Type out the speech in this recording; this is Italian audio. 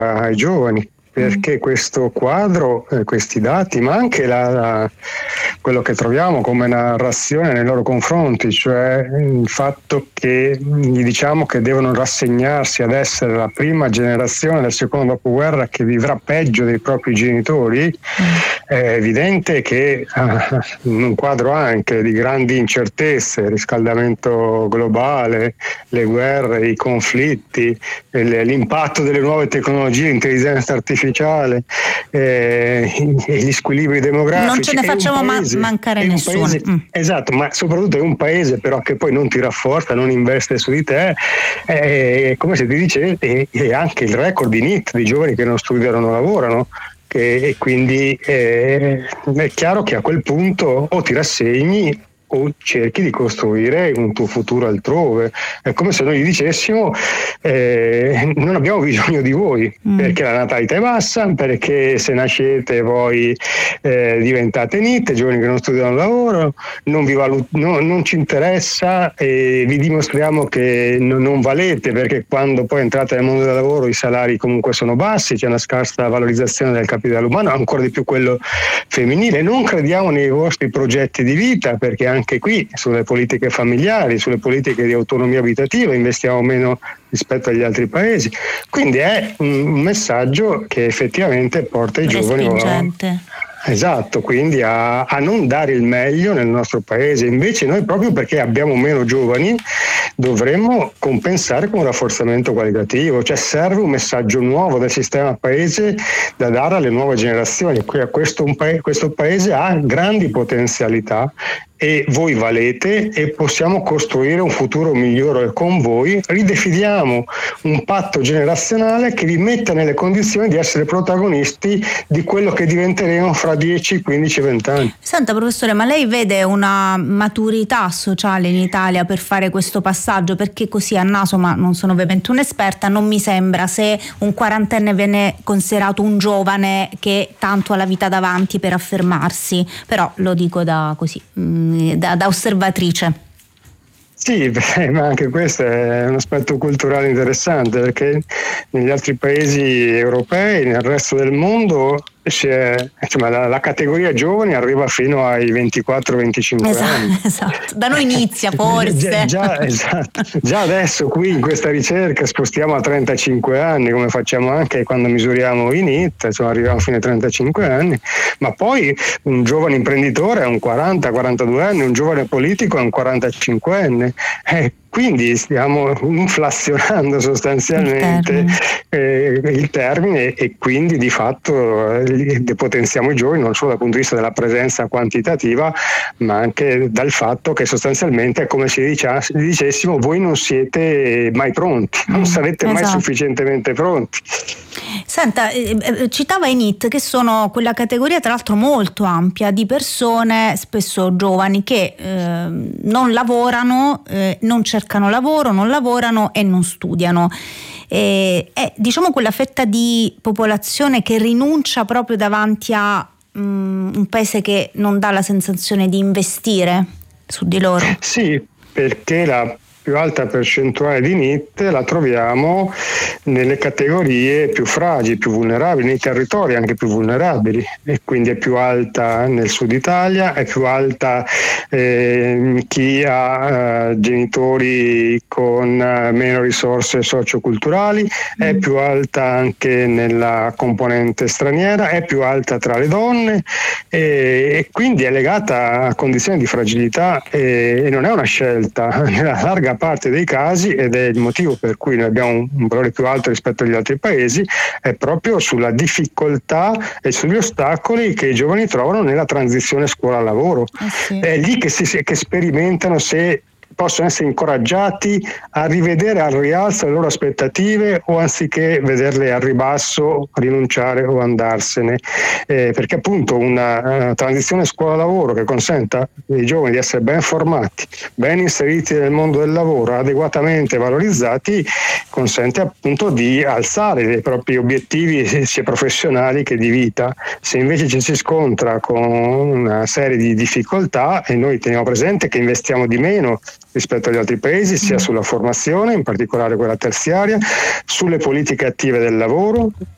ai giovani, perché questo quadro, questi dati, ma anche quello che troviamo come narrazione nei loro confronti, cioè il fatto che gli diciamo che devono rassegnarsi ad essere la prima generazione del secondo dopoguerra che vivrà peggio dei propri genitori, è evidente che in un quadro anche di grandi incertezze, riscaldamento globale, le guerre, i conflitti, l'impatto delle nuove tecnologie, l'intelligenza artificiale, gli squilibri demografici. Non ce ne facciamo mancare nessuno. Esatto, ma soprattutto è un paese però che poi non ti rafforza, non investe su di te, come se ti dice, e anche il record di NEET di giovani che non studiano, non lavorano. E quindi è chiaro che a quel punto o ti rassegni o cerchi di costruire un tuo futuro altrove. È come se noi gli dicessimo non abbiamo bisogno di voi, perché la natalità è bassa, perché se nascete voi diventate NEET, giovani che non studiano lavoro, non ci interessa e vi dimostriamo che non valete, perché quando poi entrate nel mondo del lavoro i salari comunque sono bassi, c'è una scarsa valorizzazione del capitale umano, ancora di più quello femminile. Non crediamo nei vostri progetti di vita, perché anche qui sulle politiche familiari, sulle politiche di autonomia abitativa investiamo meno rispetto agli altri paesi. Quindi è un messaggio che effettivamente porta i giovani esatto, quindi a non dare il meglio nel nostro paese. Invece noi, proprio perché abbiamo meno giovani, dovremmo compensare con un rafforzamento qualitativo, cioè serve un messaggio nuovo del sistema paese da dare alle nuove generazioni. Questo paese ha grandi potenzialità e voi valete e possiamo costruire un futuro migliore con voi. Ridefiniamo un patto generazionale che vi metta nelle condizioni di essere protagonisti di quello che diventeremo fra 10, 15, 20 anni. Senta professore, ma lei vede una maturità sociale in Italia per fare questo passaggio? Perché così a naso, ma non sono ovviamente un'esperta, non mi sembra, se un quarantenne viene considerato un giovane che tanto ha la vita davanti per affermarsi, però lo dico da osservatrice. Sì, ma anche questo è un aspetto culturale interessante, perché negli altri paesi europei, nel resto del mondo, la categoria giovani arriva fino ai 24-25 anni. Esatto, da noi inizia forse. Già adesso qui in questa ricerca spostiamo a 35 anni, come facciamo anche quando misuriamo i NEET, arriviamo fino ai 35 anni, ma poi un giovane imprenditore è un 40-42 anni, un giovane politico è un 45enne. Quindi stiamo inflazionando sostanzialmente il termine e quindi di fatto depotenziamo i giovani non solo dal punto di vista della presenza quantitativa, ma anche dal fatto che sostanzialmente è come se dicessimo voi non siete mai pronti, non sarete mai sufficientemente pronti. Senta, citava i NEET, che sono quella categoria tra l'altro molto ampia di persone spesso giovani che non lavorano, non cercano lavoro, non lavorano e non studiano. È diciamo quella fetta di popolazione che rinuncia proprio davanti a un paese che non dà la sensazione di investire su di loro. Sì, perché la più alta percentuale di NEET la troviamo nelle categorie più fragili, più vulnerabili, nei territori anche più vulnerabili, e quindi è più alta nel sud Italia, è più alta chi ha genitori con meno risorse socioculturali, è più alta anche nella componente straniera, è più alta tra le donne e quindi è legata a condizioni di fragilità e non è una scelta nella larga parte dei casi, ed è il motivo per cui noi abbiamo un valore più alto rispetto agli altri paesi, è proprio sulla difficoltà e sugli ostacoli che i giovani trovano nella transizione scuola-lavoro. È lì che sperimentano se possono essere incoraggiati a rivedere al rialzo le loro aspettative o anziché vederle al ribasso rinunciare o andarsene, perché appunto una transizione scuola-lavoro che consenta ai giovani di essere ben formati, ben inseriti nel mondo del lavoro, adeguatamente valorizzati, consente appunto di alzare i propri obiettivi sia professionali che di vita. Se invece ci si scontra con una serie di difficoltà, e noi teniamo presente che investiamo di meno rispetto agli altri paesi, sia sulla formazione, in particolare quella terziaria, sulle politiche attive del lavoro,